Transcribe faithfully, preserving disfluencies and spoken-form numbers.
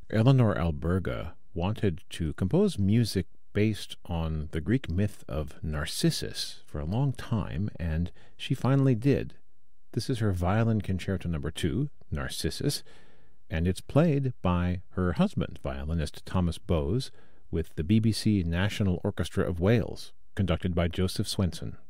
Eleanor Alberga wanted to compose music based on the Greek myth of Narcissus for a long time, and she finally did. This is her Violin Concerto Number two, Narcissus, and it's played by her husband, violinist Thomas Bowes, with the B B C National Orchestra of Wales, conducted by Joseph Swenson.